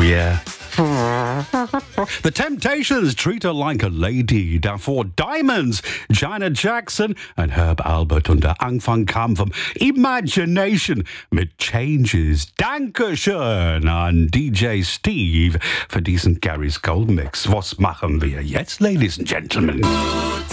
Yeah. The Temptations, Treat Her Like a Lady. Davor Diamonds, Janet Jackson und Herb Albert. Und der Anfang kam vom Imagination mit Changes. Dankeschön an DJ Steve für diesen Gary's Gold Mix. Was machen wir jetzt, Ladies and Gentlemen?